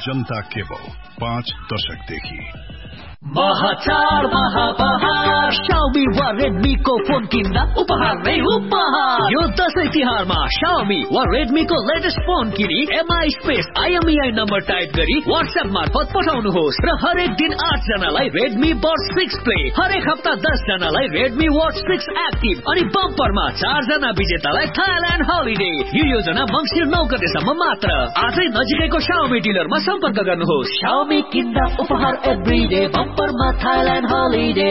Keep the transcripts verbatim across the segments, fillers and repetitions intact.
जनता cable पाँच दशकदेखि महाचार महाबहार Xiaomi वा Redmi को फोन किन्दा उपहार नै उपहार। यो दशैं तिहारमा Xiaomi वा Redmi को लेटेस्ट फोन किनी M I space I M E I number type गरी WhatsApp मार्फत पठाउनुहोस् र हरेक दिन आठ जनालाई Redmi Buds सिक्स प्ले, हरेक हप्ता दस जनालाई Redmi Watch सिक्स एक्टिभ अनि बम्परमा चार जना विजेतालाई थाइल्यान्ड हलिडे। यो योजना मङ्सिर नौ गतेसम्म मात्र। आजै नजिकैको Xiaomi डिलरमा सम्पर्क गर्नुहोस्। Xiaomi किन्दा उपहार एभ्रीडे, बम्परमा थाइल्यान्ड हलिडे।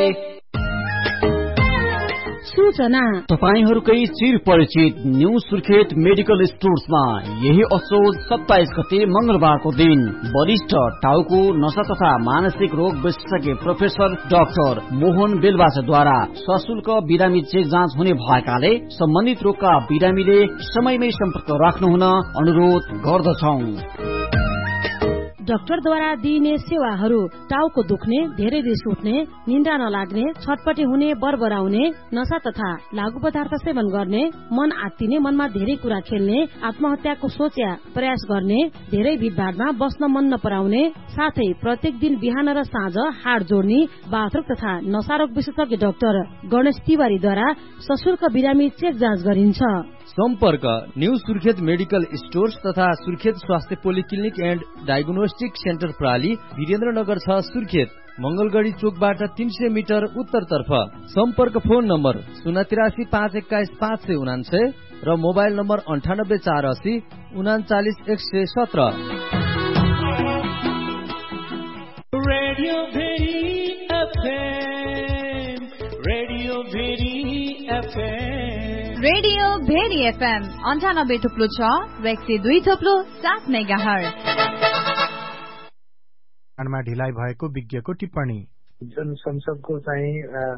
सूचना तपाईहरूकै चिर परिचित न्यू सुर्खेत मेडिकल स्टोर्समा यही असोज सत्ताइस गते मंगलबारको दिन वरिष्ठ टाउको नशा तथा मानसिक रोग विशेषज्ञ प्रोफेसर डाक्टर मोहन बेलवासद्वारा सशुल्क बिरामी चेक जाँच हुने भएकाले सम्बन्धित रोगका बिरामीले समयमै सम्पर्क राख्नुहुन अनुरोध गर्दछौं। डाक्टरद्वारा दिइने सेवाहरू टाउको दुख्ने, धेरै रिस उठ्ने, निन्द्रा नलाग्ने, छटपटी हुने, बरबराउने, नशा तथा लागू पदार्थ सेवन गर्ने, मन आत्तिने, मनमा धेरै कुरा खेल्ने, आत्महत्याको सोच या प्रयास गर्ने, धेरै भिडभाडमा बस्न मन नपराउने, साथै प्रत्येक दिन बिहान र साँझ हाड जोड्ने, बाथरुम तथा नशारोग विशेषज्ञ डाक्टर गणेश तिवारीद्वारा सशुल्क बिरामी चेक जाँच गरिन्छ। सम्पर्क न्यू सुर्खेत मेडिकल स्टोर्स तथा सुर्खेत स्वास्थ्य polyclinic and diagnostic centre प्राली, Birendranagar छ सुर्खेत, मंगलगढ़ी चोकबाट तीन सय मिटर उत्तरतर्फ। सम्पर्क फोन नम्बर शून्य तिरासी पाँच एक्काइस पाँच सय उनान्सय र मोबाइल नम्बर अन्ठानब्बे चार असी उनाचालिस एक सय सत्र। Radio very FM, radio very FM, radio very FM अन्ठानब्बे थुप्लो छ र एक सय दुई थुप्लो सात मेगाहर्ज। मा ढिलाइ भएको विज्ञको टिप्पणी। जुन संसदको चाहिँ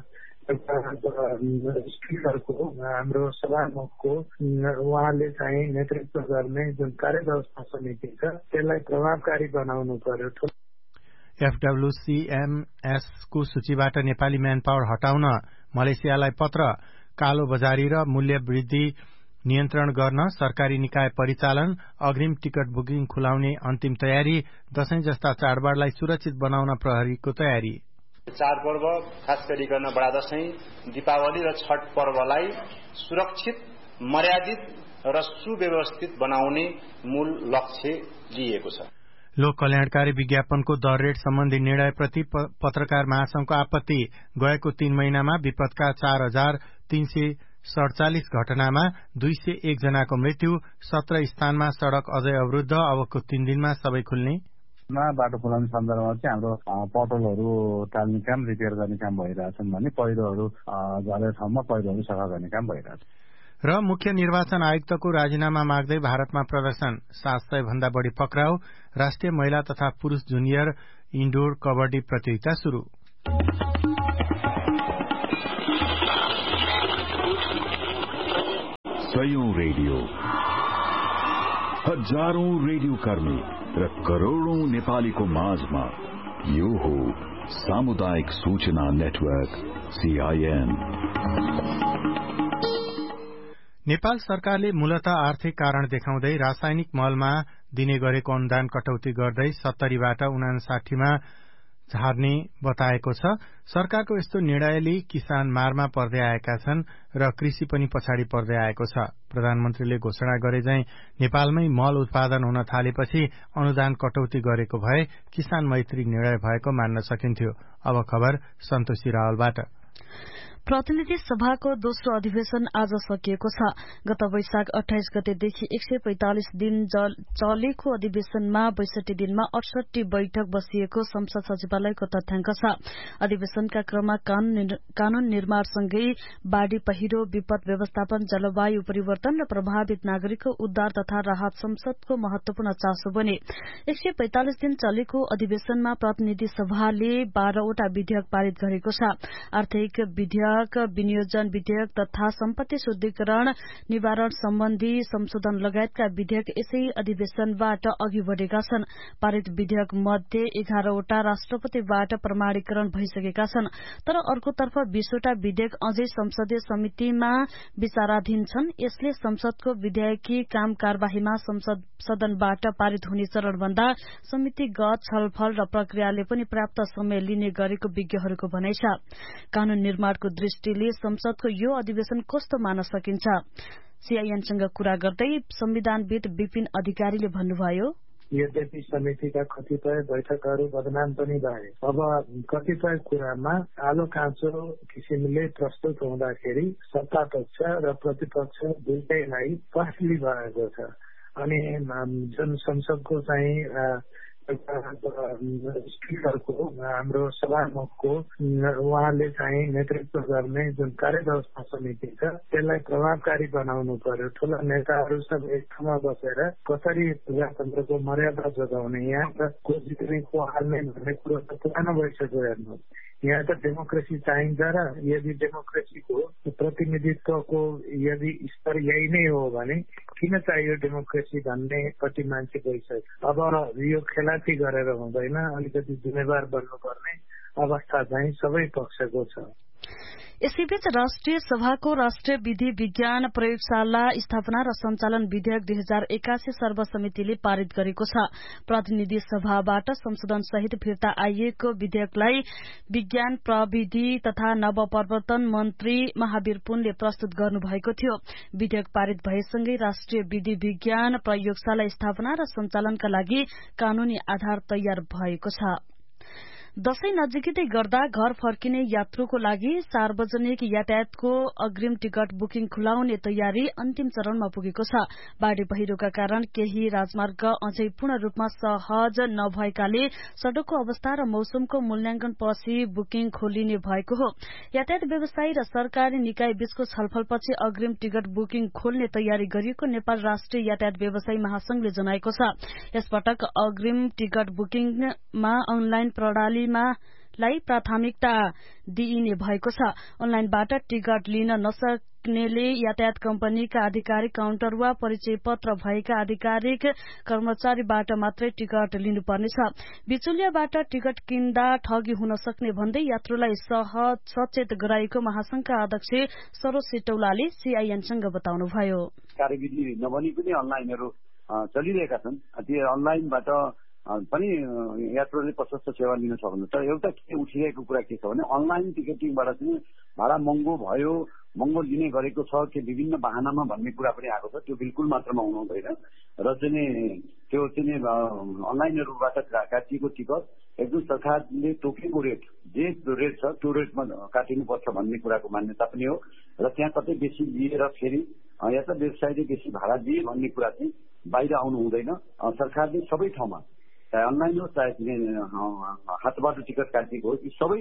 एउटा स्पिकरको हाम्रो सभामुखको उहाँले चाहिँ नेतृत्व गर्ने जुन कार्य व्यवस्था समिति छ त्यसलाई प्रभावकारी बनाउनु पर्यो। एफडब्ल्यूसीएमएस को सूचीबाट नेपाली म्यान पावर हटाउन मलेसियालाई पत्र। कालो बजारी र मूल्य वृद्धि नियन्त्रण गर्न सरकारी निकाय परिचालन, अग्रिम टिकट बुकिङ खुलाउने अन्तिम तयारी, दशैं जस्ता चाडबाडलाई सुरक्षित बनाउन प्रहरीको तयारी। चाडपर्व खास गरिकन बडा दशैं, दीपावली र छठ पर्वलाई सुरक्षित, मर्यादित र सुव्यवस्थित बनाउने मूल लक्ष्य लिएको छ। लोक कल्याणकारी विज्ञापनको दर रेट सम्बन्धी निर्णयप्रति पत्रकार महासंघको आपत्ति। गएको तीन महिनामा विपदका चार हजार तीन सय सड़चालिस घटनामा दुई सय एक जनाको मृत्यु, सत्र स्थानमा सड़क अझै अवरुद्ध, अबको तीन दिनमा सबै खुल्ने। बाटो खुलाउने सन्दर्भमा चाहिँ हाम्रो पटलहरू टाल्ने काम, रिपेयर गर्ने काम भइरहेछन् भने पहिरोहरू झरेको ठाउँमा पहिरोहरू सफा गर्ने काम भइरहेछ। र मुख्य निर्वाचन आयुक्तको राजीनामा माग्दै भारतमा प्रदर्शन, सात सय भन्दा बढ़ी पक्राउ। राष्ट्रिय महिला तथा पुरूष जुनियर इन्डोर कबड्डी प्रतियोगिता शुरू। सयौं रेडियो, हजारौं रेडियो कर्मी र करोड़ौं नेपालीको माझमा यो हो सामुदायिक सूचना नेटवर्क सीआईएन। नेपाल सरकारले मूलतः आर्थिक कारण देखाउँदै रासायनिक मलमा दिने गरेको अनुदान कटौती गर्दै सत्तरीबाट उनासाठीमा झार्ने बताएको छ। सरकारको यस्तो निर्णयले किसान मारमा पर्दै आएका छन् र कृषि पनि पछाडि पर्दै आएको छ। प्रधानमन्त्रीले घोषणा गरे झैं नेपालमै मल उत्पादन हुन थालेपछि अनुदान कटौती गरेको भए किसान मैत्री निर्णय भएको मान्न सकिन्थ्यो। अब खबर सन्तोषी रावलबाट। प्रतिनिधि सभाको दोस्रो अधिवेशन आज सकिएको छ। गत वैशाख अठाइस गतेदेखि एक सय पैंतालिस दिन चलेको अधिवेशनमा बैसठी दिनमा अठसठी बैठक बसिएको संसद सचिवालयको तथ्याङ्क छ। अधिवेशनका क्रममा कानून निर्माणसँगै बाढ़ी पहिरो, विपद व्यवस्थापन, जलवायु परिवर्तन र प्रभावित नागरिकको उद्धार तथा राहत संसदको महत्वपूर्ण चासो बने। एक सय पैंतालिस दिन चलेको अधिवेशनमा प्रतिनिधि सभाले बाह्रवटा विधेयक पारित गरेको छ। आर्थिक विधेयक विधेयक, विनियोजन विधेयक तथा सम्पत्ति शुद्धिकरण निवारण सम्बन्धी संशोधन लगायतका विधेयक यसै अधिवेशनबाट अघि बढ़ेका छन्। पारित विधेयक मध्ये एघारवटा राष्ट्रपतिबाट प्रमाणीकरण भइसकेका छन्, तर अर्कोतर्फ बीसवटा विधेयक अझै संसदीय समितिमा विचाराधीन छन्। यसले संसदको विधायकी काम कार्यवाहीमा संसद सदनबाट पारित हुने चरणभन्दा समितिगत छलफल र प्रक्रियाले पनि पर्याप्त समय लिने गरेको विज्ञहरूको भनाइ छ। कानून निर्माणको दृष्टिले संसदको यो अधिवेशन कस्तो मान्न सकिन्छ? सीआईएनसँग कुरा गर्दै संविधानविद विपिन अधिकारीले भन्नुभयो, यद्यपि समितिका कतिपय बैठकहरू बदनाम पनि भए। अब कतिपय कुरामा आलो काँचो किसिमले प्रस्तुत हुँदाखेरि सत्तापक्ष र प्रतिपक्ष दुईटैलाई पछिल्ली भएको छ। अनि जुन संसदको चाहिँ स्पिकरको हाम्रो सभामुखको उहाँले चाहिँ नेतृत्व गर्ने जुन कार्यव्यवस्था समिति छ त्यसलाई प्रभावकारी बनाउनु पर्यो। ठूला नेताहरू सब एक ठाउँमा बसेर कसरी प्रजातन्त्रको मर्यादा जोगाउने, यहाँ को जित्ने को हाल्ने भन्ने कुरो त पुरानो भइसक्यो। हेर्नु, यहाँ त डेमोक्रेसी चाहिन्छ र यदि डेमोक्रेसीको प्रतिनिधित्वको यदि स्तर यही नै हो भने किन चाहियो डेमोक्रेसी भन्नेपट्टि मान्छे गइसक्यो। अब यो खेलाटी गरेर हुँदैन, अलिकति जिम्मेवार बन्नुपर्ने अवस्था चाहिँ सबै पक्षको छ। यसैबीच राष्ट्रिय सभाको राष्ट्रिय विधि विज्ञान प्रयोगशाला स्थापना र सञ्चालन विधेयक दुई हजार एकासी सर्वसमितिले पारित गरेको छ। प्रतिनिधि सभाबाट संशोधन सहित फिर्ता आइएको विधेयकलाई विज्ञान प्रविधि तथा नवप्रवर्तन मन्त्री महावीर पुनले प्रस्तुत गर्नुभएको थियो। विधेयक पारित भएसँगै राष्ट्रिय विधि विज्ञान प्रयोगशाला स्थापना र सञ्चालनका लागि कानूनी आधार तयार भएको छ। दशैं नजिकै गर्दा घर फर्किने यात्रुको लागि सार्वजनिक यातायातको अग्रिम टिकट बुकिङ खुलाउने तयारी अन्तिम चरणमा पुगेको छ। बाढ़ी पहिरोका कारण केही राजमार्ग अझै पूर्ण रूपमा सहज नभएकाले सड़कको अवस्था र मौसमको मूल्याङ्कन पछि बुकिङ खोलिने भएको हो। यातायात व्यवसायी र सरकारी निकाय बीचको छलफलपछि अग्रिम टिकट बुकिङ खोल्ने तयारी गरिएको नेपाल राष्ट्रिय यातायात व्यवसायी महासंघले जनाएको छ। यसपटक अग्रिम टिकट बुकिङमा अनलाइन प्रणाली लाई प्राथमिकता दिइने भएको छ। अनलाइनबाट टिकट लिन नसक्नेले यातायात कम्पनीका आधिकारिक काउन्टर वा परिचय पत्र भएका आधिकारिक कर्मचारीबाट मात्रै टिकट लिनुपर्नेछ। बिचुलियाबाट टिकट किन्दा ठगी हुन सक्ने भन्दै यात्रुलाई सहज सचेत गराएको महासंघका अध्यक्ष सरोज सिटौलाले सीआईएनसँग बताउनुभयो। कार्यविधि नबनी पनि अनलाइनहरू चलिरहेका छन्। त्यो अनलाइनबाट पनि यात्रुले प्रशस्त सेवा लिन सक्नुहुन्छ। तर एउटा के उठिरहेको कुरा के छ भने अनलाइन टिकटिङबाट चाहिँ भाडा महँगो भयो, महँगो लिने गरेको छ कि विभिन्न बहानामा भन्ने कुरा पनि आएको छ। त्यो बिल्कुल मात्रामा हुनु हुँदैन र चाहिँ त्यो चाहिँ अनलाइनहरूबाट काटिएको टिकट एकदम सरकारले तोकेको रेट जे रेट छ त्यो रेटमा काटिनुपर्छ भन्ने कुराको मान्यता पनि हो र त्यहाँ कतै बेसी लिएर फेरि या त व्यवसायले बेसी भाडा दिए भन्ने कुरा चाहिँ बाहिर आउनु हुँदैन। सरकारले सबै ठाउँमा चाहे अनलाइन हो चाहे हातबाट टिकट काटिएको हो यी सबै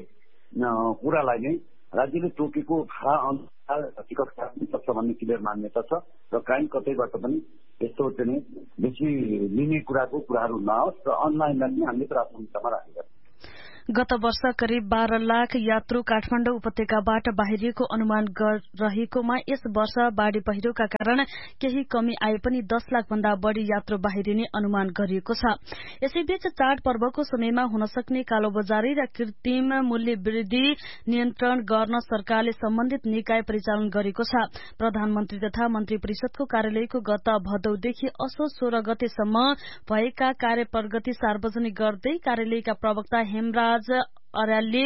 कुरालाई नै राज्यले तोकेको भाडा अनुसार टिकट काट्न सक्छ भन्ने क्लियर मान्यता छ र काहीँ कतैबाट पनि यस्तो चाहिँ बेसी लिने कुराको कुराहरू नहोस् र अनलाइनलाई पनि हामीले प्राथमिकतामा राखेका छौँ। गत वर्ष करिब बाह्र लाख यात्रु काठमाडौँ उपत्यकाबाट बाहिरिएको अनुमान रहेकोमा यस वर्ष बाढ़ी पहिरोका कारण केही कमी आए पनि दस लाख भन्दा बढ़ी यात्रु बाहिरिने अनुमान गरिएको छ। यसैबीच चाडपर्वको समयमा हुन सक्ने कालोबजारी र कृत्रिम मूल्य वृद्धि नियन्त्रण गर्न सरकारले सम्बन्धित निकाय परिचालन गरेको छ। प्रधानमन्त्री तथा मन्त्री परिषदको कार्यालयको गत भदौदेखि असोज सोह्र गतेसम्म भएका कार्य प्रगति सार्वजनिक गर्दै कार्यालयका प्रवक्ता हेमराज अर्यालले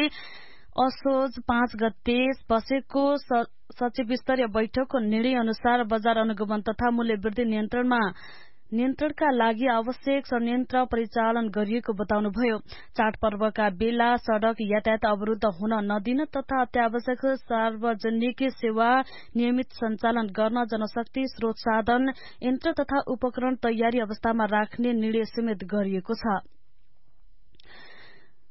असोज पाँच गते बसेको सचिव स्तरीय बैठकको निर्णय अनुसार बजार अनुगमन तथा मूल्य वृद्धि नियन्त्रणमा नियन्त्रणका लागि आवश्यक संयन्त्र परिचालन गरिएको बताउनुभयो। चाडपर्वका बेला सड़क यातायात अवरुद्ध हुन नदिन तथा अत्यावश्यक सार्वजनिक सेवा नियमित सञ्चालन गर्न जनशक्ति स्रोत साधन यन्त्र तथा उपकरण तयारी अवस्थामा राख्ने निर्णय समेत गरिएको छ।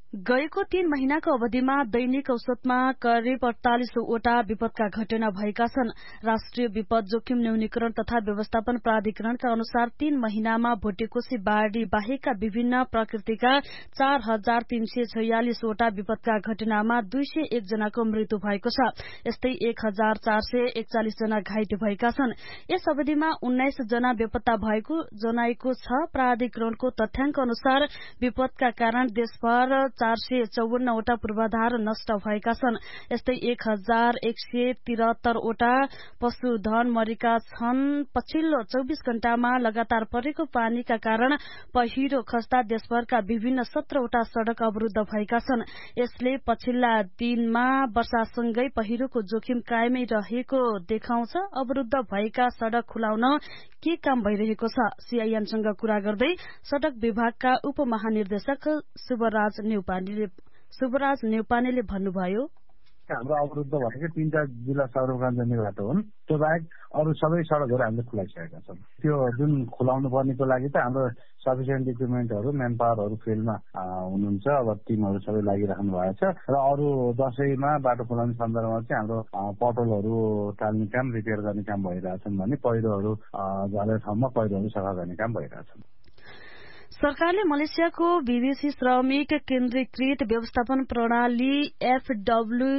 गएको तीन महिनाको अवधिमा दैनिक औसतमा करिब अड़तालीसवटा विपदका घटना भएका छन्। राष्ट्रिय विपद जोखिम न्यूनीकरण तथा व्यवस्थापन प्राधिकरणका अनुसार तीन महिनामा भोटेकोशी बाढ़ी बाहेकका विभिन्न प्रकृतिका चार हजार तीन सय छयालिसवटा विपदका घटनामा दुई सय एक जनाको मृत्यु भएको छ। यस्तै एक हजार चार सय एकचालिस जना घाइते भएका छन्। यस अवधिमा उन्नाइस जना बेपत्ता भएको जनाएको छ। प्राधिकरणको तथ्याङ्क अनुसार विपदका कारण देशभर चार सय चौवन्नवटा पूर्वाधार नष्ट भएका छन्। यस्तै एक हजार एक सय तिहत्तरवटा पशुधन मरेका छन्। पछिल्लो चौबिस घण्टामा लगातार परेको पानीका कारण पहिरो खस्दा देशभरका विभिन्न सत्रवटा सड़क अवरूद्ध भएका छन्। यसले पछिल्ला दिनमा वर्षासँगै पहिरोको जोखिम कायमै रहेको देखाउँछ। अवरूद्ध भएका सड़क खुलाउन के काम भइरहेको छ? सीआईएनसँग कुरा गर्दै सड़क विभागका उपमहानिर्देशक शुभराज न्यौपानेले शुभराज न्यौपानेले भन्नुभयो, हाम्रो अवरुद्ध भनेको तीनटा जिल्ला सदरमुकाम बाटो हुन्। त्यो बाहेक अरू सबै सड़कहरू हामीले खुलाइसकेका छौँ। त्यो जुन खुलाउनु पर्नेको लागि त हाम्रो सफिसियन्ट इक्विपमेन्टहरू म्यान पावरहरू फिल्डमा हुनुहुन्छ। अब टिमहरू सबै लागिराख्नु भएको छ र अरू दशैंमा बाटो खुलाउने सन्दर्भमा चाहिँ हाम्रो पटलहरू टाल्ने काम रिपेयर गर्ने काम भइरहेछन् भने पहिरोहरू झरेको ठाउँमा पहिरोहरू सफा गर्ने काम भइरहेछन्। सरकारले मलेसियाको विदेशी श्रमिक केन्द्रीकृत व्यवस्थापन प्रणाली एफडब्ल्यू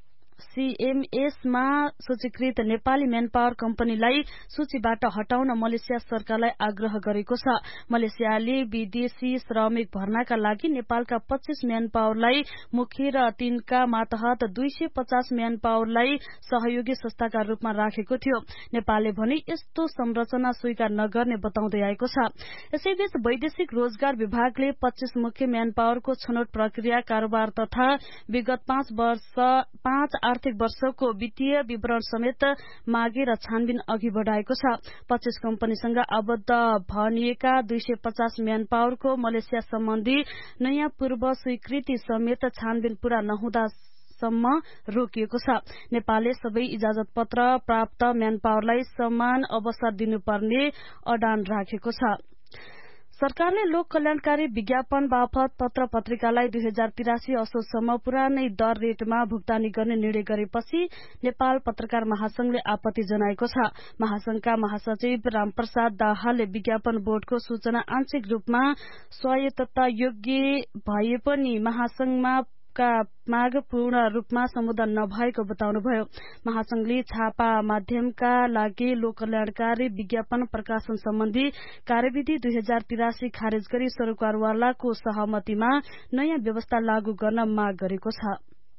सीएमएसमा सूचीकृत नेपाली म्यान पावर कम्पनीलाई सूचीबाट हटाउन मलेसिया सरकारलाई आग्रह गरेको छ। मलेसियाले विदेशी श्रमिक भर्नाका लागि नेपालका पच्चीस म्यान पावरलाई मुख्य र तिनका मातहत दुई सय पचास म्यान पावरलाई सहयोगी संस्थाका रूपमा राखेको थियो। नेपालले भने यस्तो संरचना स्वीकार नगर्ने बताउँदै आएको छ। यसैबीच वैदेशिक रोजगार विभागले पच्चीस मुख्य म्यान पावरको छनौट प्रक्रिया कारोबार तथा विगत पाँच वर्ष पाँच आर्थिक वर्षको वित्तीय विवरण समेत मागेर छानबिन अघि बढ़ाएको छ। पच्चीस कम्पनीसँग आबद्ध भनिएका दुई सय पचास म्यान पावरको मलेसिया सम्बन्धी नयाँ पूर्व स्वीकृति समेत छानबिन पूरा नहुँदा सम्म रोकिएको छ। नेपालले सबै इजाजत पत्र प्राप्त म्यान पावरलाई समान अवसर दिनुपर्ने अडान राखेको छ। सरकारले लोक कल्याणकारी विज्ञापन बापत पत्र पत्रिकालाई दुई हजार तिरासी असोजसम्म पुरानै दर रेटमा भुक्तानी गर्ने निर्णय गरेपछि नेपाल पत्रकार महासंघले आपत्ति जनाएको छ। महासंघका महासचिव रामप्रसाद दाहालले विज्ञापन बोर्डको सूचना आंशिक रूपमा स्वायत्तता योग्य भए पनि महासंघमा का माग पूर्ण रूपमा सम्बोधन नभएको बताउनुभयो। महासंघले छापा माध्यमका लागि लोक कल्याणकारी विज्ञापन प्रकाशन सम्बन्धी कार्यविधि दुई हजार तिरासी खारेज गरी सरकारवालाको सहमतिमा नयाँ व्यवस्था लागू गर्न माग गरेको छ।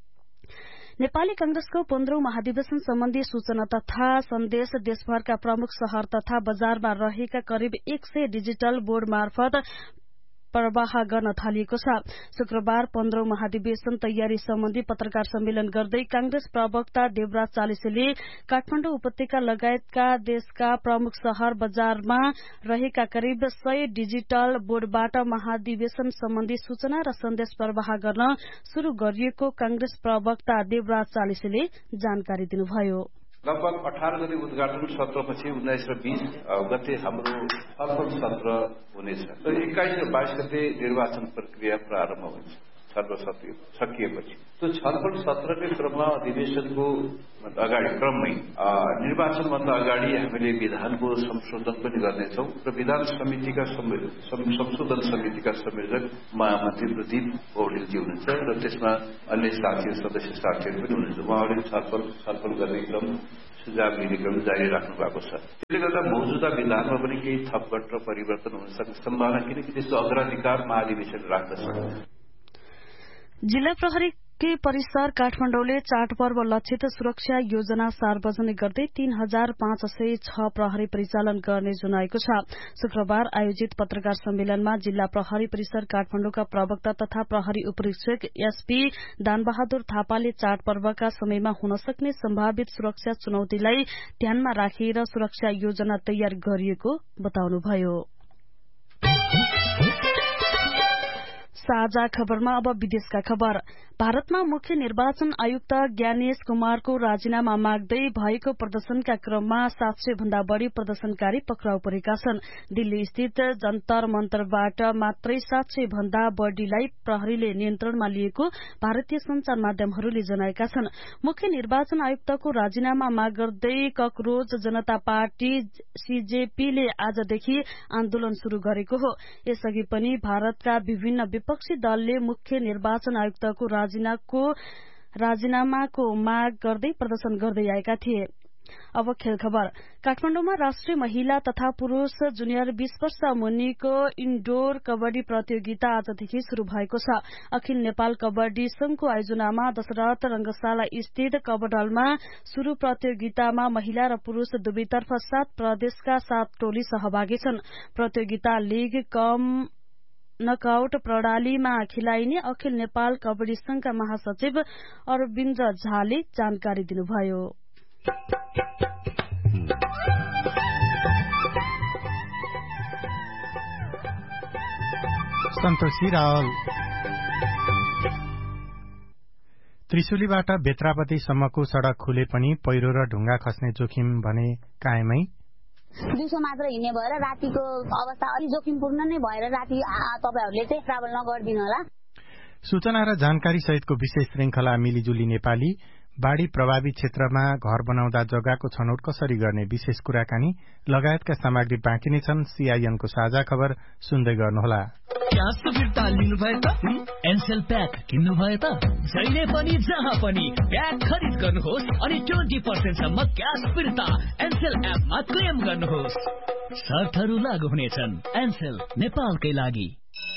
नेपाली कांग्रेसको पन्ध्रौं महाधिवेशन सम्बन्धी सूचना तथा सन्देश देशभरका प्रमुख शहर तथा बजारमा रहेका करिब एक सय डिजिटल बोर्ड मार्फत प्रवाह गर्न थालिएको छ। शुक्रबार पन्ध्रौं महाधिवेशन तयारी सम्बन्धी पत्रकार सम्मेलन गर्दै कांग्रेस प्रवक्ता देवराज चालिसेले काठमाडौँ उपत्यका लगायतका देशका प्रमुख शहर बजारमा रहेका करिब सय डिजिटल बोर्डबाट महाधिवेशन सम्बन्धी सूचना र सन्देश प्रवाह गर्न शुरू गरिएको कांग्रेस प्रवक्ता देवराज चालिसेले जानकारी दिनुभयो। लगभग अठारह गते उद्घाटन सत्रपछि उन्नाइस र बीस गते हाम्रो छलफल सत्र हुनेछ। एक्काइस र बाइस गते निर्वाचन प्रक्रिया प्रारम्भ हुन्छ सर्वसत्य सकिएपछि। त्यो छलफल सत्रकै क्रममा अधिवेशनको अगाडि क्रममै निर्वाचनभन्दा अगाडि हामीले विधानको संशोधन पनि गर्नेछौँ र विधान समितिका संशोधन समितिका संयोजक महामन्त्री प्रदीप पौडेलजी हुनुहुन्छ र त्यसमा अन्य साथीहरू सदस्य साथीहरू पनि हुनुहुन्छ। उहाँहरूले छलफल छलफल गर्ने क्रम सुझाव दिने क्रम जारी राख्नु भएको छ। त्यसले गर्दा मौजुदा विधानमा पनि केही थपघट र परिवर्तन हुन सक्ने सम्भावना, किनकि त्यसको अग्राधिकार महाधिवेशन राख्दछ। जिल्ला प्रहरी के परिसर काठमाडौँले चाडपर्व लक्षित सुरक्षा योजना सार्वजनिक गर्दै तीन हजार पाँच सय छ प्रहरी परिचालन गर्ने जनाएको छ। शुक्रबार आयोजित पत्रकार सम्मेलनमा जिल्ला प्रहरी परिसर काठमाडौँका प्रवक्ता तथा प्रहरी उपरीक्षक एसपी दानबहादुर थापाले चाडपर्वका समयमा हुन सक्ने सम्भावित सुरक्षा चुनौतीलाई ध्यानमा राखेर सुरक्षा योजना तयार गरिएको बताउनुभयो। साझा खबरमा अब विदेशका खबर। भारतमा मुख्य निर्वाचन आयुक्त ज्ञानेश कुमारको राजीनामा माग्दै भएको प्रदर्शनका क्रममा सात सय भन्दा बढ़ी प्रदर्शनकारी पक्राउ परेका छन्। दिल्ली स्थित जन्तर मन्तरबाट मात्रै सात सय भन्दा बढ़ीलाई प्रहरीले नियन्त्रणमा लिएको भारतीय संचार माध्यमहरूले जनाएका छन्। मुख्य निर्वाचन आयुक्तको राजीनामा माग गर्दै ककरोच जनता पार्टी सीजेपीले आजदेखि आन्दोलन शुरू गरेको हो। यसअघि पनि भारतका विभिन्न विपक्षी दलले मुख्य निर्वाचन आयुक्तको राजीनामाको राजीनामाको माग गर्दै प्रदर्शन गर्दै आएका थिए। अब खेल खबर। काठमाडौँमा राष्ट्रिय महिला तथा पुरूष जुनियर बीस वर्ष मुनिको इन्डोर कबड्डी प्रतियोगिता आजदेखि शुरू भएको छ। अखिल नेपाल कबड्डी संघको आयोजनामा दशरथ रंगशाला स्थित कबड्डलमा शुरू प्रतियोगितामा महिला र पुरूष दुवैतर्फ सात प्रदेशका सात टोली सहभागी छन्। प्रतियोगिता लीग कम नकआउट प्रणालीमा खेलाइने अखिल नेपाल कबड्डी संघका महासचिव अरविन्द झाले जानकारी दिनुभयो। सन्तोषी रावल। त्रिशुलीबाट बेत्रापतिसम्मको सड़क खुले पनि पहिरो र ढुङ्गा खस्ने जोखिम भने कायमै। दिउँसो मात्र हिँड्ने भएर रातिको अवस्था अलि जोखिमपूर्ण नै भएर राति तपाईहरुले चाहिँ ट्राभल नगर्दिनु होला। सूचना र जानकारी सहितको विशेष श्रृंखला मिलिजुली नेपाली। बाढ़ी प्रभावित क्षेत्रमा घर बनाउँदा जग्गाको छनौट कसरी गर्ने विशेष कुराकानी लगायतका सामग्री बाँकी नै छन्। सीआईएनको साझा खबर सुन्दै गर्नुहोला। क्यास फिर्ता लिनु भयो त एनसेल प्याक किन्नु भयो त जहिले पनि जहाँ पनि प्याक खरिद गर्नुहोस् अनि ट्वेन्टी पर्सेन्ट सम्म क्यास फिर्ता एनसेल एपमा क्लेम गर्नुहोस्। शर्तहरू लागू हुनेछन्। एनसेल नेपालकै लागि।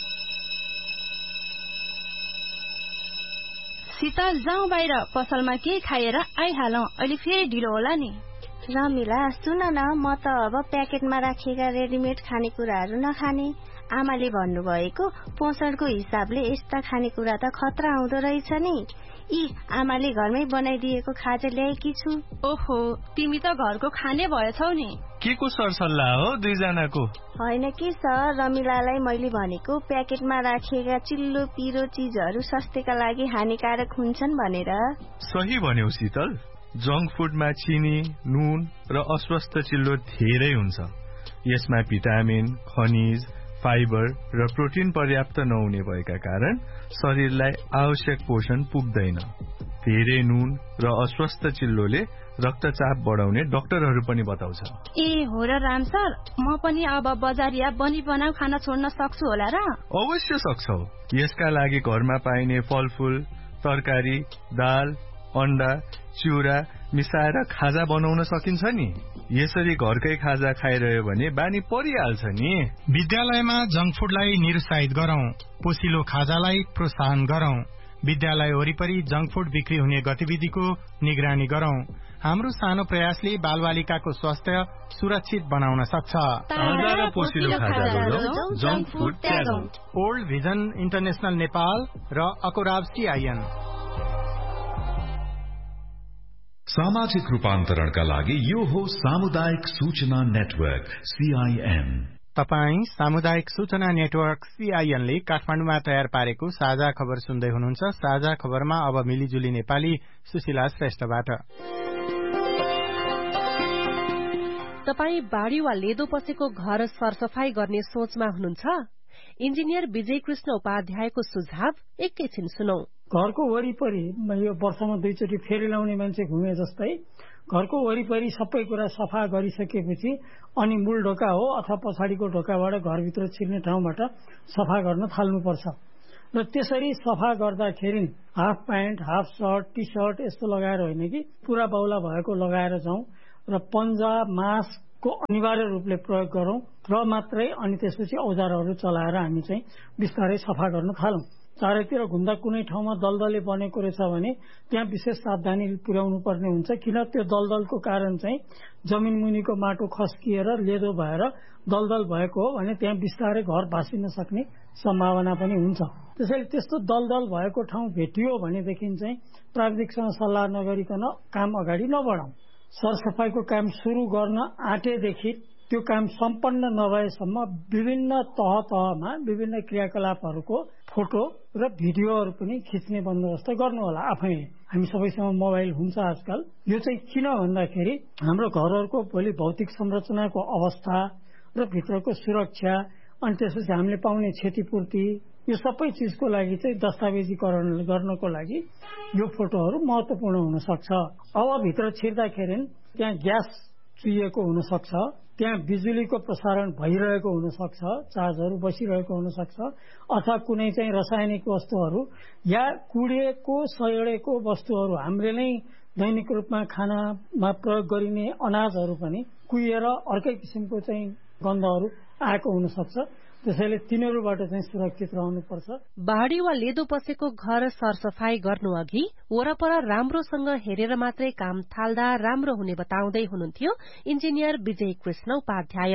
शीतल जाउँ बाहिर पसलमा के खाएर आइहालौं। अहिले फेरि ढिलो होला नि। रमिला सुन न, म त अब प्याकेटमा राखिएका रेडिमेड खानेकुराहरू नखाने। आमाले भन्नुभएको पोषणको हिसाबले यस्ता खानेकुरा त खतरा हुँदो रहेछ नि। यी आमाले घरमै बनाइदिएको खाजा ल्याएकी छु। ओहो, तिमी त घरको खाने भएछौ नि। के को सरसल्लाह हो दुईजनाको? होइन के सर, रमिलालाई मैले भनेको प्याकेटमा राखिएका चिल्लो पिरो चीजहरू स्वास्थ्यका लागि हानिकारक हुन्छन् भनेर। सही भन्यौ शीतल। जंक फुडमा चिनी, नुन र अस्वस्थ चिल्लो धेरै हुन्छ। यसमा भिटामिन, खनिज, फाइबर र प्रोटिन पर्याप्त नहुने भएका कारण शरीरलाई आवश्यक पोषण पुग्दैन। धेरै नुन र अस्वस्थ चिल्लोले रक्तचाप बढाउने डाक्टरहरू पनि बताउँछ। ए हो र राम सर, म पनि अब बजारिया बनी बनाऊ खाना छोड्न सक्छु होला र? अवश्य सक्छौ। यसका लागि घरमा पाइने फलफूल, तरकारी, दाल, अण्डा, चिउरा मिसाएर खाजा बनाउन सकिन्छ नि। यसरी घरकै खाजा खाइरह्यो भने बानी परिहाल्छ नि। विद्यालयमा जंक फुडलाई निरुत्साहित गरौं, पोसिलो खाजालाई प्रोत्साहन गरौं। विद्यालय वरिपरि जंक फुड बिक्री हुने गतिविधिको निगरानी गरौं। हाम्रो सानो प्रयासले बालबालिकाको स्वास्थ्य सुरक्षित बनाउन सक्छ। ओल्ड भिजन इन्टरनेशनल नेपाल र अकोराब सीआईएन। सामाजिक रूपान्तरणका लागि यो हो सामुदायिक सूचना नेटवर्क सीआईएन। तपाई सामुदायिक सूचना नेटवर्क सीआईएनले काठमाडौँमा तयार पारेको साझा खबर सुन्दै हुनुहुन्छ। साझा खबरमा अब मिलिजुली नेपाली सुशीला श्रेष्ठबाट। तपाई बाढ़ी वा लेदो पसेको घर सरसफाई गर्ने सोचमा हुनुहुन्छ? इन्जिनियर विजय कृष्ण उपाध्यायको सुझाव एकैछिन सुनौ। घरको वरिपरि यो वर्षमा दुईचोटि फेरि लाउने मान्छे घुमे जस्तै घरको वरिपरि सबै कुरा सफा गरिसकेपछि अनि मूल ढोका हो अथवा पछाडिको ढोकाबाट घरभित्र छिर्ने ठाउँबाट सफा गर्न थाल्नुपर्छ। र त्यसरी सफा गर्दाखेरि half pant, half short, T short यस्तो लगाएर होइन कि पुरा बाउला भएको लगाएर जाउँ र पन्जा, मास्कको अनिवार्य रूपले प्रयोग गरौं र मात्रै अनि त्यसपछि औजारहरू चलाएर हामी चाहिँ बिस्तारै सफा गर्न थालौं। चारैतिर घुम्दा कुनै ठाउँमा दलदले बनेको रहेछ भने त्यहाँ विशेष सावधानी पुर्याउनु पर्ने हुन्छ। किन त्यो दलदलको कारण चाहिँ जमिन मुनिको माटो खस्किएर लेदो भएर दलदल भएको हो भने त्यहाँ बिस्तारै घर भासिन सक्ने सम्भावना पनि हुन्छ। त्यसैले त्यस्तो दलदल भएको ठाउँ भेटियो भनेदेखि चाहिँ प्राविधिकसँग सल्लाह नगरिकन काम अगाडि नबढाउँ। सरसफाईको काम सुरु गर्न आँटेदेखि त्यो काम सम्पन्न नभएसम्म विभिन्न तह तहमा विभिन्न क्रियाकलापहरूको फोटो र भिडियोहरू पनि खिच्ने बन्दोबस्त गर्नु होला आफै। हामी सबैसँग मोबाइल हुन्छ आजकल। यो चाहिँ किन भन्दाखेरि हाम्रो घरहरूको भोलि भौतिक संरचनाको अवस्था र भित्रको सुरक्षा अनि त्यसपछि हामीले पाउने क्षतिपूर्ति यो सबै चिजको लागि चाहिँ दस्तावेजीकरण गर्नको लागि यो फोटोहरू महत्वपूर्ण हुन सक्छ। अब भित्र छिर्दाखेरि त्यहाँ ग्यास चुहिएको हुन सक्छ, त्यहाँ बिजुलीको प्रसारण भइरहेको हुन सक्छ, चार्जहरू बसिरहेको हुन सक्छ, अथवा कुनै चाहिँ रासायनिक वस्तुहरू या कुडिएको सडेको वस्तुहरू हामीले नै दैनिक रूपमा खानामा प्रयोग गरिने अनाजहरू पनि कुहिएर अर्कै किसिमको चाहिँ गन्धहरू आएको हुन सक्छ। त्यसैले तिनीहरूबाट चाहिँ सुरक्षित रहनुपर्छ। बाढी वा लेदो पसेको घर सरसफाई गर्नु अघि वरपर राम्रोसँग हेरेर मात्रै काम थाल्दा राम्रो हुने बताउँदै हुनुहुन्थ्यो इन्जिनियर विजय कृष्ण उपाध्याय।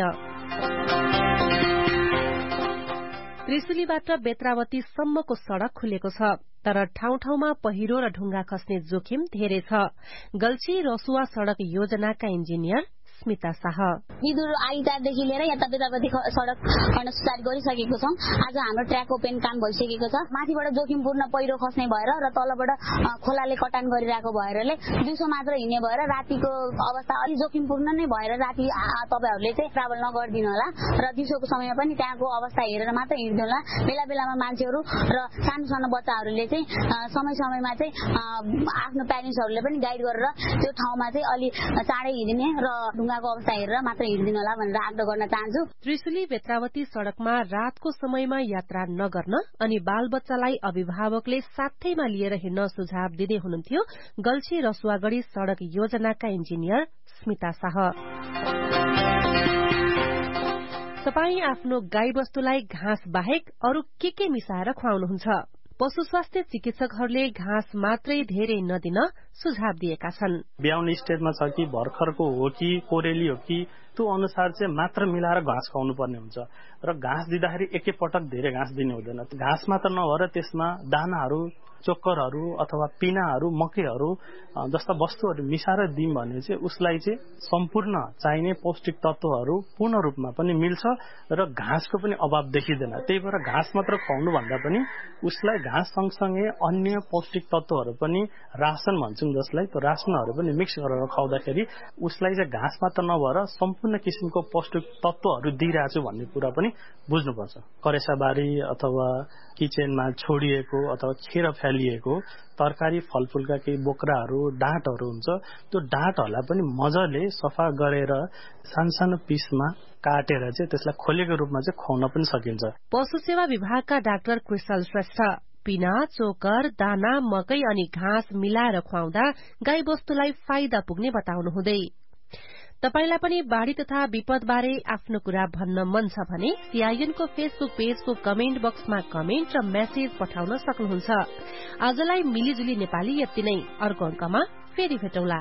त्रिशुलीबाट बेत्रावती सम्मको सड़क खुलेको छ, तर ठाउँ ठाउँमा पहिरो र ढुङ्गा खस्ने जोखिम धेरै छ। गल्छी रसुवा सड़क योजनाका इन्जिनियर स्मिता शाह विदुर आइटारदेखि लिएर यता बेत्रावती सड़क गर्न सुचारू गरिसकेको छौं। आज हाम्रो ट्र्याक ओपेन काम भइसकेको छ। माथिबाट जोखिमपूर्ण पहिरो खस्ने भएर र तलबाट खोलाले कटान गरिरहेको भएरले दिउँसो मात्र हिँड्ने भएर रातिको अवस्था अलि जोखिमपूर्ण नै भएर राति तपाईहरुले चाहिँ ट्राभल नगर्दिनु होला र दिउँसोको समयमा पनि त्यहाँको अवस्था हेरेर मात्र हिँड्दिनु होला। बेला बेलामा मान्छेहरू र सानो सानो बच्चाहरूले चाहिँ समय समयमा चाहिँ आफ्नो प्यारेन्ट्सहरूले पनि गाइड गरेर त्यो ठाउँमा चाहिँ अलि चाँडै हिँड्ने र ढुङ्गाको अवस्था हेरेर मात्र हिँड्दिनु होला भनेर आग्रह गर्न चाहन्छु। त्रिशुली बेत्रावती सड़कमा रातको समयमा यात्रा नगर्न अनि बाल बच्चालाई अभिभावकले साथैमा लिएर हिँड्न सुझाव दिँदै हुनुहुन्थ्यो गल्छी रसुवागढ़ी सड़क योजनाका इन्जिनियर स्मिता शाह। तपाई आफ्नो गाई बस्तुलाई घाँस बाहेक अरू के के मिसाएर खुवाउनुहुन्छ? पशु स्वास्थ्य चिकित्सकहरूले घाँस मात्रै धेरै नदिन सुझाव दिएका छन्। ब्याउने स्टेजमा छ कि भर्खरको हो कि कोरेली हो कि त्यो अनुसार चाहिँ मात्र मिलाएर घाँस खुवाउनु पर्ने हुन्छ र घाँस दिँदाखेरि एकैपटक धेरै घाँस दिने हुँदैन। घाँस मात्र नभएर त्यसमा दानाहरू, चोक्करहरू अथवा पिनाहरू, मकैहरू जस्ता वस्तुहरू मिसाएर दियौं भने चाहिँ उसलाई चाहिँ सम्पूर्ण चाहिने पौष्टिक तत्वहरू पूर्ण रूपमा पनि मिल्छ र घाँसको पनि अभाव देखिँदैन। त्यही भएर घाँस मात्र खुवाउनु भन्दा पनि उसलाई घाँस सँगसँगै अन्य पौष्टिक तत्वहरू पनि रासन भन्छौं जसलाई त्यो रासनहरू पनि मिक्स गरेर खुवाउँदाखेरि उसलाई चाहिँ घाँस मात्र नभएर सम्पूर्ण किसिमको पौष्टिक तत्वहरू दिइरहेछु भन्ने कुरा पनि बुझ्नुपर्छ। करेसाबारी अथवा किचनमा छोडिएको अथवा खेर फैलिएको तरकारी फलफूलका केही बोक्राहरू, डाँटहरू हुन्छ, त्यो डाँटहरूलाई पनि मजाले सफा गरेर सानसानो पिसमा काटेर चाहिँ त्यसलाई खोलेको रूपमा चाहिँ खुवाउन पनि सकिन्छ। पशु सेवा विभागका डाक्टर कृष्ण श्रेष्ठ पिना, चोकर, दाना, मकै अनि घाँस मिलाएर खुवाउँदा गाई बस्तुलाई फाइदा पुग्ने बताउनु हुँदै तपाईलाई पनि बाढ़ी तथा विपद बारे आफ्नो कुरा भन्न मन छ भने सीआईएनको फेसबुक पेजको कमेन्ट बक्समा कमेन्ट र मेसेज पठाउन सक्नुहुन्छ। आजलाई मिलिजुली नेपाली यति नै। अर्को अंकमा फेरि भेटौँला।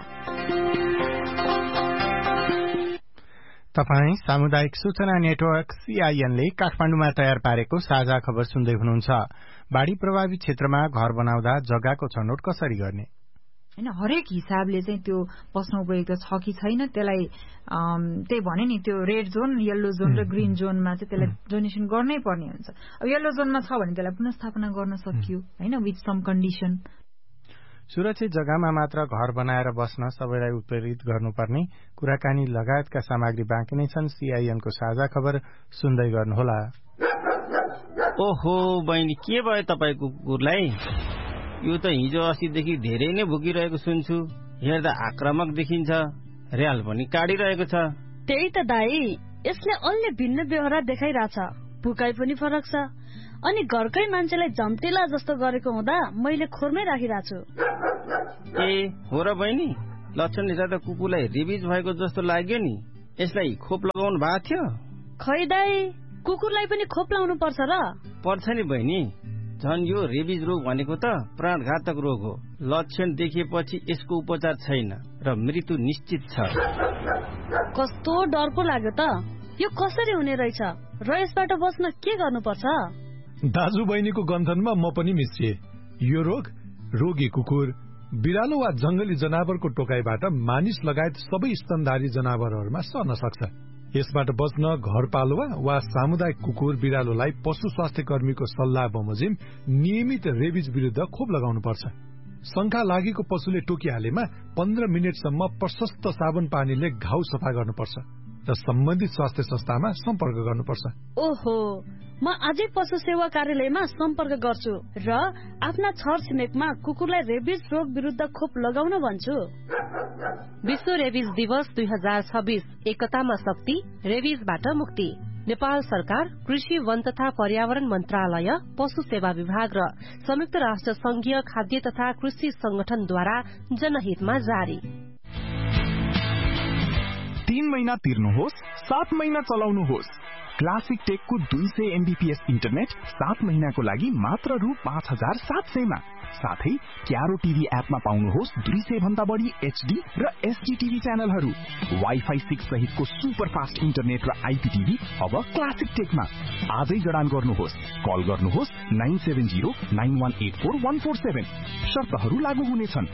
तपाई सामुदायिक सूचना नेटवर्क सीआईएनले काठमाडौँमा तयार पारेको साझा खबर सुन्दै हुनुहुन्छ। बाढ़ी प्रभावित क्षेत्रमा घर बनाउँदा जग्गाको छनौट कसरी गर्ने? हैन, हरेक हिसाबले चाहिँ त्यो बस्न उपयुक्त छ कि छैन त्यसलाई त्यही भने नि त्यो रेड जोन, येल्लो जोन र ग्रीन जोनमा चाहिँ त्यसलाई डोनेसन गर्नै पर्ने हुन्छ। अब येल्लो जोनमा छ भने त्यसलाई पुनर्स्थापना गर्न सकियो हैन, विथ सम कन्डिसन। सुरक्षित जग्गामा मात्र घर बनाएर बस्न सबैलाई उत्प्रेरित गर्नुपर्ने कुराकानी लगायतका सामग्री बाँकी नै छन्। सीआईएनको साझा खबर सुन्दै गर्नुहोला। ओहो बहिनी, के भयो तपाईको कुकुरलाई? यो त हिजो अस्तिदेखि धेरै नै भुकिरहेको सुन्छु। हेर्दा आक्रामक देखिन्छ, र्याल पनि काटिरहेको छ। त्यही त दाई, यसले अलि भिन्न व्यवहार देखाइरहेछ। भुकाइ पनि फरक छ अनि घरकै मान्छेलाई झम्टेला जस्तो गरेको हुँदा मैले खोरमै राखिरहेको छु। ए हो र बहिनी, लक्षण हेर्दा त कुकुरलाई रेबिज भएको जस्तो लाग्यो नि। यसलाई खोप लगाउनु भएको थियो? खै दाई, कुकुरलाई पनि खोप लाउनु पर्छ र? पर्छ नि बहिनी, झन् यो रेबिज रोग भनेको त प्राणघातक रोग हो। लक्षण देखिएपछि यसको उपचार छैन र मृत्यु निश्चित छ। कस्तो डर पो लाग्यो त। यो कसरी हुने रहेछ र यसबाट बच्न के गर्नुपर्छ? दाजु बहिनीको गन्थनमा म पनि मिसिए। यो रोग रोगी कुकुर, बिरालो वा जंगली जनावरको टोकाइबाट मानिस लगायत सबै स्तनधारी जनावरहरूमा सर्न सक्छ। यसबाट बच्न घरपालुवा वा सामुदायिक कुकुर बिरालोलाई पशु स्वास्थ्य कर्मीको सल्लाह बमोजिम नियमित रेबिज विरुद्ध खोप लगाउनुपर्छ। शंका लागेको पशुले टोकिहालेमा पन्ध्र मिनटसम्म प्रशस्त साबुन पानीले घाउ सफा गर्नुपर्छ र सम्बन्धित स्वास्थ्य संस्थामा सम्पर्क गर्नुपर्छ। ओहो, म आजै पशु सेवा कार्यालयमा सम्पर्क गर्छु र आफ्ना छरछिमेकमा कुकुरलाई रेबिज रोग विरुद्ध खोप लगाउन भन्छु। विश्व रेबिज दिवस दुई हजार छब्बीस एकतामा शक्ति, रेबिजबाट मुक्ति। नेपाल सरकार, कृषि, वन तथा पर्यावरण मन्त्रालय, पशु सेवा विभाग र संयुक्त राष्ट्र संघीय खाद्य तथा कृषि संगठनद्वारा जनहितमा जारी। तीन महिना तिर्नुहोस्, सात महिना चलाउनुहोस्। क्लासिक टेकको दुई सय एमबीपीएस इन्टरनेट सात महिनाको लागि मात्र रु पाँच हजार सात सयमा। साथै क्यारो टिभी एपमा पाउनुहोस् दुई सय भन्दा बढी एचडी र एसडी टिभी च्यानलहरू। वाइफाई सिक्स सहितको सुपर फास्ट इन्टरनेट र आइपीटिभी अब क्लासिक टेकमा। आजै जडान गर्नुहोस्। कल गर्नुहोस् nine seven zero nine one eight four one four seven. शर्तहरू लागू हुनेछन्।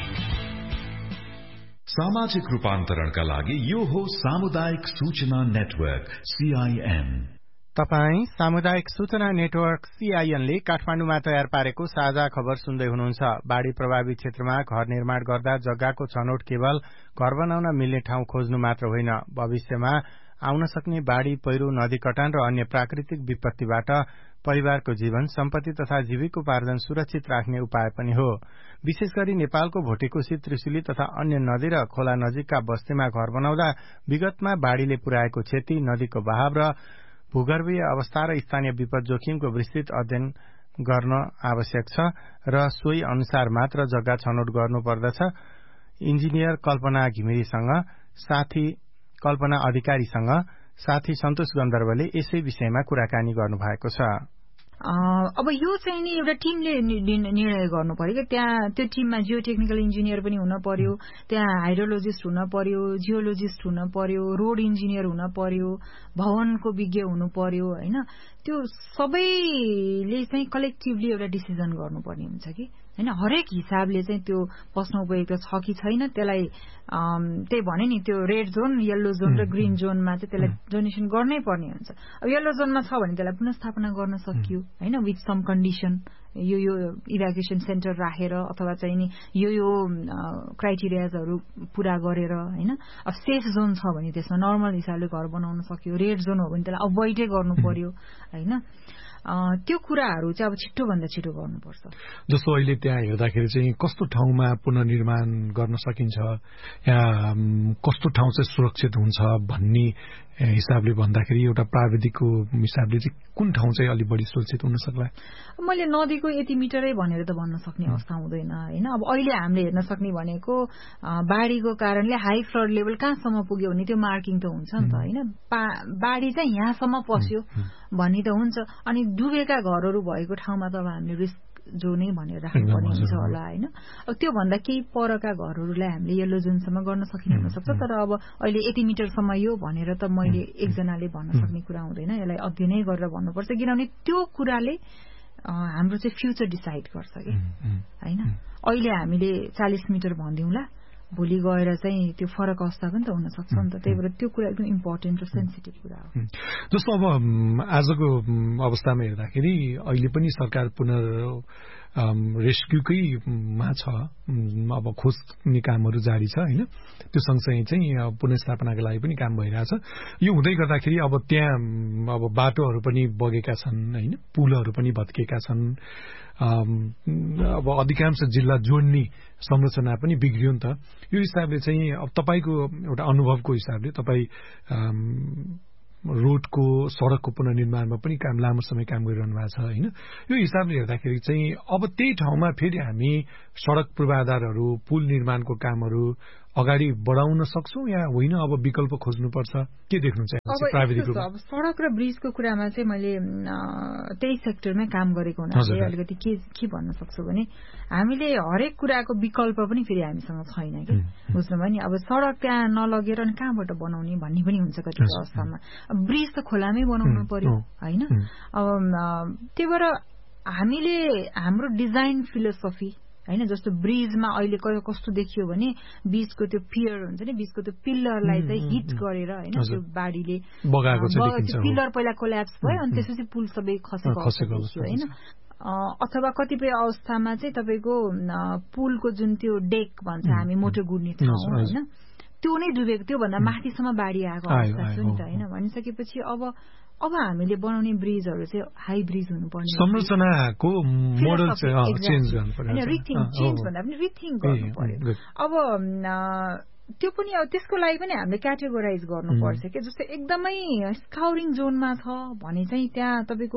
सामाजिक रूपान्तरणका लागि यो हो सामुदायिक सूचना नेटवर्क सीआईएन। तपाई सामुदायिक सूचना नेटवर्क सीआईएन ले काठमाडौँमा तयार पारेको साझा खबर सुन्दै हुनुहुन्छ। बाढ़ी प्रभावित क्षेत्रमा घर निर्माण गर्दा जग्गाको छनौट केवल घर बनाउन मिल्ने ठाउँ खोज्नु मात्र होइन, भविष्यमा आउन सक्ने बाढ़ी, पहिरो, नदी कटान र अन्य प्राकृतिक विपत्तिबाट परिवारको जीवन, सम्पत्ति तथा जीविकोपार्जन सुरक्षित राख्ने उपाय पनि हो। विशेष गरी नेपालको भोटेकोशी, त्रिशुली तथा अन्य नदी र खोला नजिकका बस्तीमा घर बनाउँदा विगतमा बाढ़ीले पुर्याएको क्षति, नदीको बहाव र भूगर्भीय अवस्था र स्थानीय विपद जोखिमको विस्तृत अध्ययन गर्न आवश्यक छ र सोही अनुसार मात्र जग्गा छनौट गर्नुपर्दछ। इन्जिनियर कल्पना घिमिरेसँग साथी कल्पना अधिकारीसँग साथी सन्तोष गन्धर्वले यसै विषयमा कुराकानी गर्नुभएको छ। अब यो चाहिँ नि एउटा टिमले निर्णय गर्नु पर्यो कि त्यहाँ त्यो टिममा जियो टेक्निकल इन्जिनियर पनि हुन पर्यो, त्यहाँ हाइड्रोलोजिस्ट हुन पर्यो, जियोलोजिस्ट हुन पर्यो, रोड इन्जिनियर हुन पर्यो, भवनको विज्ञ हुनु पर्यो होइन। त्यो सबैले चाहिँ कलेक्टिभली एउटा डिसिजन गर्नुपर्ने हुन्छ कि होइन। हरेक हिसाबले चाहिँ त्यो पस्न उपयुक्त छ कि छैन त्यसलाई त्यही भने नि त्यो रेड जोन, येल्लो जोन र ग्रीन जोनमा चाहिँ त्यसलाई डोनेसन गर्नै पर्ने हुन्छ। अब येल्लो जोनमा छ भने त्यसलाई पुनस्थापना गर्न सकियो होइन, विथ सम कन्डिसन, यो यो इभ्याकुएसन सेन्टर राखेर अथवा चाहिँ नि यो यो क्राइटेरियाजहरू पूरा गरेर होइन। अब सेफ जोन छ भने त्यसमा नर्मल हिसाबले घर बनाउन सक्यो, रेड जोन हो भने त्यसलाई अभोइडै गर्नु पर्यो होइन। त्यो कुराहरू चाहिँ अब छिटो भन्दा छिटो गर्नुपर्छ। जस्तो अहिले त्यहाँ हेर्दाखेरि चाहिँ कस्तो ठाउँमा पुनर्निर्माण गर्न सकिन्छ, यहाँ कस्तो ठाउँ चाहिँ सुरक्षित हुन्छ भन्ने हिसाबले भन्दाखेरि एउटा प्राविधिकको हिसाबले चाहिँ कुन ठाउँ चाहिँ अलि बढी सुरक्षित हुन सक्ला? मैले नदीको यति मिटरै भनेर त भन्न सक्ने अवस्था हुँदैन होइन। अब अहिले हामीले हेर्न सक्ने भनेको बाढीको कारणले हाई फ्लड लेभल कहाँसम्म पुग्यो भने त्यो मार्किङ त हुन्छ नि त होइन। बाढी चाहिँ यहाँसम्म पस्यो भन्ने त हुन्छ, अनि डुबेका घरहरू भएको ठाउँमा त अब हामीले रिस्क जो नै भनेर राख्नुपर्ने हुन्छ होला होइन। अब त्योभन्दा केही परका घरहरूलाई हामीले येल्लो जोनसम्म गर्न सकिने हुनसक्छ, तर अब अहिले यति मिटरसम्म यो भनेर त मैले एकजनाले भन्न सक्ने कुरा हुँदैन, यसलाई अध्ययनै गरेर भन्नुपर्छ, किनभने त्यो कुराले हाम्रो चाहिँ फ्युचर डिसाइड गर्छ कि होइन। अहिले हामीले चालिस मिटर भनिदिउँला, भोलि गएर चाहिँ त्यो फरक अवस्था पनि त हुन सक्छ नि त। त्यही भएर त्यो कुरा एकदम इम्पोर्टेन्ट र सेन्सिटिभ कुरा हो। जस्तो अब आजको अवस्थामा हेर्दाखेरि अहिले पनि सरकार पुनः रेस्क्युकैमा छ, अब खोज्ने कामहरू जारी छ होइन। त्यो सँगसँगै चाहिँ पुनर्स्थापनाको लागि पनि काम भइरहेछ। यो हुँदै गर्दाखेरि अब त्यहाँ अब बाटोहरू पनि बगेका छन् होइन, पुलहरू पनि भत्केका छन्, अब अधिकांश जिल्ला जोड्ने संरचना पनि बिग्रियो नि त। यो हिसाबले चाहिँ अब तपाईँको एउटा अनुभवको हिसाबले तपाईँ रोडको, सड़कको पुनर्निर्माणमा पनि काम लामो समय काम गरिरहनु भएको छ होइन। यो हिसाबले हेर्दाखेरि चाहिँ अब त्यही ठाउँमा फेरि हामी सड़क पूर्वाधारहरू, पुल निर्माणको कामहरू अगाडि बढाउन सक्छौं या होइन, अब विकल्प खोज्नुपर्छ, के देख्नु चाहिँ प्राविधिक रूपमा? अब सड़क र ब्रिजको कुरामा चाहिँ मैले त्यही सेक्टरमै काम गरेको हुनाले अलिकति के के भन्न सक्छु भने हामीले हरेक कुराको विकल्प पनि फेरि हामीसँग छैन कि, बुझ्नुभयो नि। अब सड़क त्यहाँ नलगेर अनि कहाँबाट बनाउने भन्ने पनि हुन्छ कति अवस्थामा। ब्रिज त खोलामै बनाउनु पर्यो होइन। अब त्यही भएर हामीले हाम्रो डिजाइन फिलोसफी होइन। जस्तो ब्रिजमा अहिले कस्तो देखियो भने बीचको त्यो पियर हुन्छ नि, बीचको त्यो पिल्लरलाई चाहिँ हिट गरेर होइन त्यो बाढीले पिल्लर पहिला कोल्याप्स भयो अनि त्यसपछि पुल सबै खसेको होइन। अथवा कतिपय अवस्थामा चाहिँ तपाईँको पुलको जुन त्यो डेक भन्छ हामी मोटर गुड्ने ठाउँ होइन त्यो नै डुबेको, त्योभन्दा माथिसम्म बाढी आएको अवस्था छ नि त होइन। भनिसकेपछि अब अब हामीले बनाउने ब्रिजहरू चाहिँ हाई ब्रिज हुनुपर्ने, संरचनाको मोडल चेन्ज गर्नु पर्यो, रिथिङ चेन्ज भन्दा पनि रिथिङ गर्नु पर्यो। अब त्यो पनि अब त्यसको लागि पनि हामीले क्याटेगोराइज गर्नुपर्छ कि जस्तै एकदमै स्काउरिङ जोनमा छ भने चाहिँ त्यहाँ तपाईँको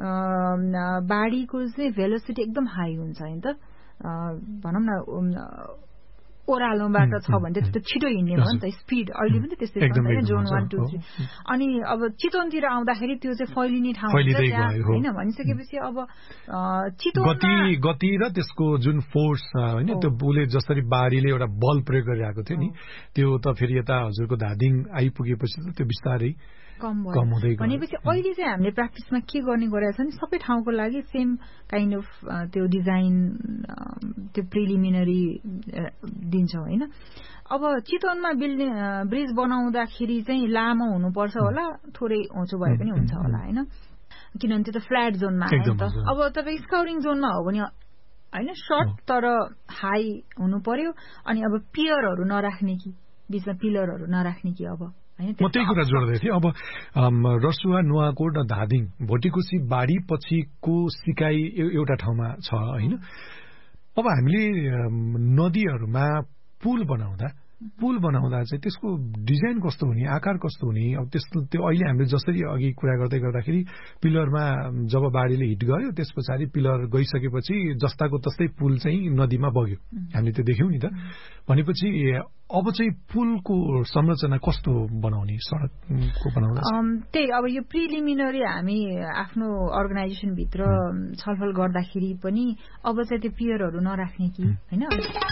बाढीको चाहिँ भेलोसिटी एकदम हाई हुन्छ नि त, भनौँ न ओह्रालोबाट छ भने त्यो छिटो हिँड्ने भयो नि त, स्पिड अहिले पनि त्यस्तै छ होइन जोन वान टू थ्री। अनि अब चितवनतिर आउँदाखेरि त्यो चाहिँ फैलिने ठाउँ होइन। भनिसकेपछि अब चितवन गति गति र त्यसको जुन फोर्स होइन त्यो बुले जसरी बाढीले एउटा बल प्रयोग गरिरहेको थियो नि त्यो त फेरि यता हजुरको धादिङ आइपुगेपछि त त्यो बिस्तारै कम भयो। भनेपछि अहिले चाहिँ हामीले प्र्याक्टिसमा के गर्ने गरेको छ नि सबै ठाउँको लागि सेम काइन्ड अफ त्यो डिजाइन त्यो प्रिलिमिनरी दिन्छौँ होइन। अब चितवनमा बिल्डिङ ब्रिज बनाउँदाखेरि चाहिँ लामो हुनुपर्छ होला, थोरै होचो भए पनि हुन्छ होला होइन, किनभने त्यो त फ्ल्याट जोनमा आयो नि त। अब तपाईँ स्काउरिङ जोनमा हो भने होइन सर्ट तर हाई हुनु पर्यो, अनि अब पियरहरू नराख्ने कि बिचमा पिलरहरू नराख्ने कि अब म त्यही कुरा जोड्दै थिएँ। अब रसुवा नुवाकोट र धादिङ भोटिकोसी बाढी पछिको सिकाइ एउटा ठाउँमा छ होइन। अब हामीले नदीहरूमा पुल बनाउँदा पुल बनाउँदा चाहिँ त्यसको डिजाइन कस्तो हुने, आकार कस्तो हुने, अब त्यस्तो त्यो अहिले हामीले जसरी अघि कुरा गर्दै गर्दाखेरि पिलरमा जब बाढीले हिट गर्यो त्यस पछाडि पिलर गइसकेपछि जस्ताको तस्तै पुल चाहिँ नदीमा बग्यो, हामीले त्यो देख्यौँ नि त। भनेपछि अब चाहिँ पुलको संरचना कस्तो बनाउने, सडकको बनाउँदा त्यही अब यो प्रिलिमिनरी हामी आफ्नो अर्गनाइजेसनभित्र छलफल गर्दाखेरि पनि अब चाहिँ त्यो पियरहरू नराख्ने कि होइन।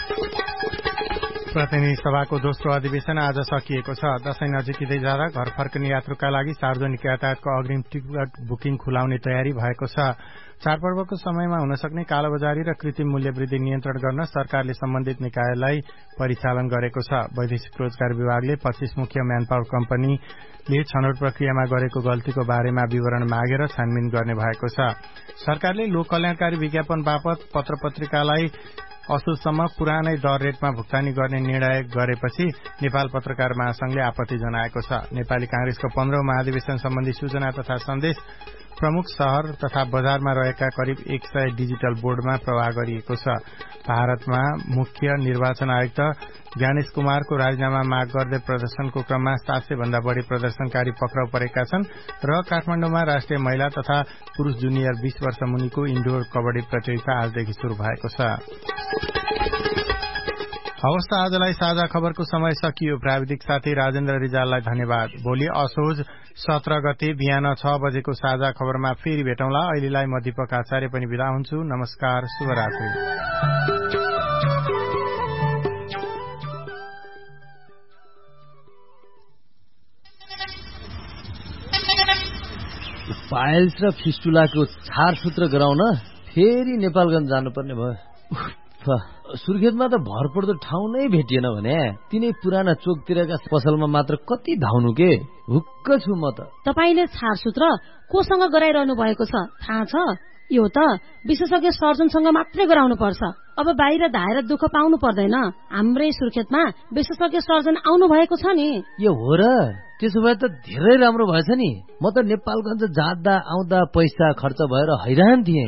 प्रतिनिधि सभाको दोस्रो अधिवेशन आज सकिएको छ। दशैं नजिकिँदै जाँदा घर फर्कने यात्रुका लागि सार्वजनिक यातायातको अग्रिम टिकट बुकिङ खुलाउने तयारी भएको छ। चाडपर्वको समयमा हुन सक्ने कालोबजारी र कृत्रिम मूल्य वृद्धि नियन्त्रण गर्न सरकारले सम्बन्धित निकायलाई परिचालन गरेको छ। वैदेशिक रोजगार विभागले पच्चीस मुख्य म्यानपावर कम्पनीले छनौट प्रक्रियामा गरेको गल्तीको बारेमा विवरण मागेर छानबिन गर्ने भएको छ। सरकारले लोक कल्याणकारी विज्ञापन बापत पत्र पत्रिकालाई असोजसम्म पुरानै दर रेटमा भुक्तानी गर्ने निर्णय गरेपछि नेपाल पत्रकार महासंघले आपत्ति जनाएको छ। नेपाली कांग्रेसको पन्ध्रौं महाधिवेशन सम्बन्धी सूचना तथा सन्देश प्रमुख शहर तथा बजारमा रहेका करिब एक सय डिजिटल बोर्डमा प्रवाह गरिएको छ। भारतमा मुख्य निर्वाचन आयुक्त ज्ञानेश कुमारको राजीनामा माग गर्दै प्रदर्शनको क्रममा सात सय भन्दा बढ़ी प्रदर्शनकारी पक्राउ परेका छन् र काठमाडौँमा राष्ट्रिय महिला तथा पुरूष जुनियर बीस वर्ष मुनिको इन्डोर कबड्डी प्रतियोगिता आजदेखि शुरू भएको छ। हवस् त आजलाई साझा खबरको समय सकियो। प्राविधिक साथी राजेन्द्र रिजाललाई धन्यवाद। भोलि असोज सत्र गते बिहान छ बजेको साझा खबरमा फेरि भेटौँला। अहिलेलाई म दीपक आचार्य पनि बिदा हुन्छु। नमस्कार, शुभरात्रि। पाइल्स र फिस्टुलाको छारसूत्र गराउन फेरि नेपालगञ्ज जानुपर्ने भयो। सुर्खेतमा त भरपर्दो ठाउँ नै भेटिएन भने तिनै पुराना चोकतिरका पसलमा मात्र कति धाउनु के, हुक्क छु म त। तपाईले छारसूत्र कोसँग गराइरहनु भएको छ थाहा छ? यो त विशेषज्ञ सर्जनसँग मात्रै गराउनु पर्छ। अब बाहिर धाएर दुःख पाउनु पर्दैन। हाम्रै सुर्खेतमा विशेषज्ञ सर्जन आउनु भएको छ नि। यो हो र? त्यसो भए त धेरै राम्रो भएछ नि। म त नेपालगञ्ज जाँदा आउँदा पैसा खर्च भएर हैरान थिएँ।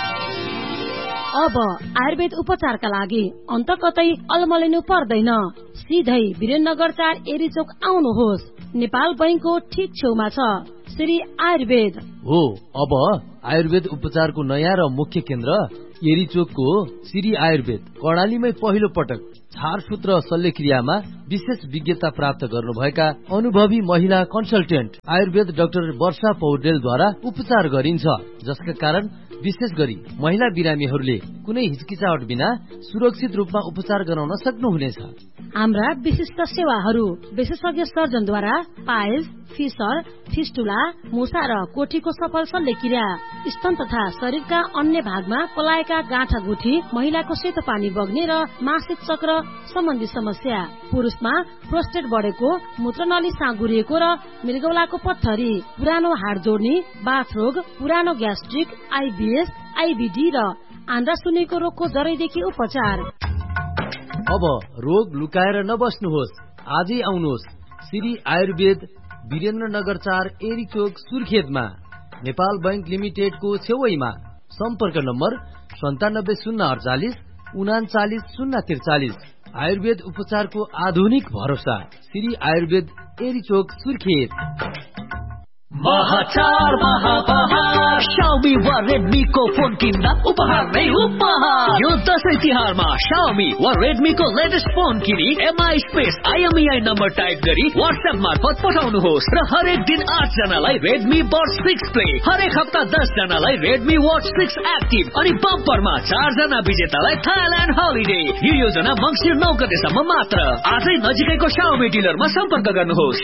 अब आयुर्वेद उपचारका लागि अन्त कतै अलमलिनु पर्दैन। सिधै वीरेन्द्रनगर चार एरीचोक आउनुहोस्। नेपाल बैंकको ठीक छेउमा छ श्री आयुर्वेद हो। अब आयुर्वेद उपचारको नयाँ र मुख्य केन्द्र एरीचोकको श्री आयुर्वेद कर्णालीमै पहिलो पटक छारसूत्र शल्यक्रियामा विशेष विज्ञता प्राप्त गर्नुभएका अनुभवी महिला कन्सल्टेन्ट आयुर्वेद डाक्टर वर्षा पौडेलद्वारा उपचार गरिन्छ, जसका कारण विशेष गरी महिला बिरामीहरूले कुनै हिचकिचाहट बिना सुरक्षित रूपमा उपचार गराउन सक्नुहुनेछ। हाम्रा विशिष्ट सेवाहरू विशेषज्ञ सर्जनद्वारा पाइल्स, फिसर, फिस्टुला, मुसा र कोठीको सफल शल्यक्रिया, स्तन तथा शरीरका अन्य भागमा पलाएका गाँठा गुठी, महिलाको सेतो पानी बग्ने र मासिक चक्र सम्बन्धी समस्या, पुरुषमा प्रोस्टेट बढेको, मूत्रनली साँगुरिएको र मृगौलाको पत्थरी, पुरानो हाड जोड्ने, बाथरोग, पुरानो ग्यास्ट्रिक, आइबिएस, आइबिडी र आन्द्रा सुन्नीको रोगको जरैदेखि उपचार। अब रोग लुकाएर नबस्नुहोस्, आजै आउनुहोस् श्री आयुर्वेद वीरेन्द्रनगर चार एरिचोक सुर्खेतमा, नेपाल बैंक लिमिटेडको छेउमा। सम्पर्क नम्बर सन्तानब्बे शून्य अडचालिस उनाचालिस शून्य त्रिचालिस। आयुर्वेद उपचारको आधुनिक भरोसा श्री आयुर्वेद एरिचोक सुर्खेत। महाचार महापहार Xiaomi वा Redmi को फोन किन्दा उपहार नै उपहार। यो दशैं तिहारमा Xiaomi वा Redmi को लेटेस्ट फोन किनी MI space IMEI number type गरी व्हाट्सएप मार्फत पठाउनुहोस् र हरेक दिन आठ जनालाई Redmi Buds सिक्स प्ले, हरेक हप्ता दस जनालाई Redmi Watch सिक्स एक्टिभ अनि बम्परमा चार जना विजेतालाई थाइल्यान्ड हलिडे। यो योजना मङ्सिर नौ गतेसम्म मात्र। आजै नजिकैको Xiaomi डिलरमा सम्पर्क गर्नुहोस्।